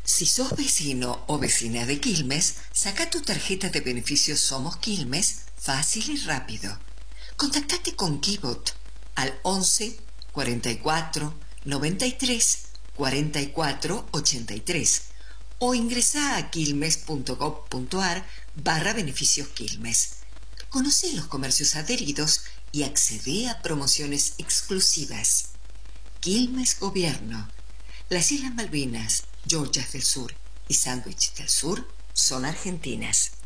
Si sos vecino o vecina de Quilmes, saca tu tarjeta de beneficios Somos Quilmes fácil y rápido. Contactate con Kibot al 11 44 93 44 83 o ingresá a quilmes.gov.ar/beneficios Quilmes. Conocé los comercios adheridos y accedé a promociones exclusivas. Quilmes Gobierno. Las Islas Malvinas, Georgias del Sur y Sandwich del Sur son argentinas.